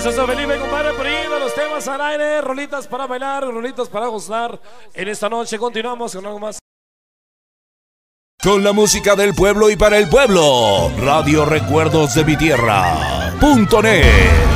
Eso, Felipe, compadre, poniendo los temas al aire, rolitas para bailar, rolitas para gozar. En esta noche continuamos con algo más. Con la música del pueblo y para el pueblo. Radio Recuerdos de mi Tierra.net